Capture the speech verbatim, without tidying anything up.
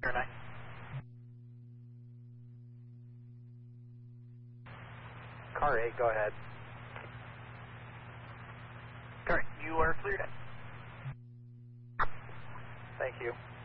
Car nine. Car eight, go ahead. Car eight, you are cleared in. Thank you.